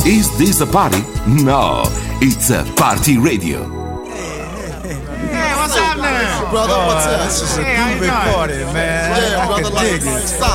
Is this a party? No, it's a party radio. Hey, what's happening? Brother, what's up? This is a groovy party, man. Yeah, I brother, can like, dig it. stop.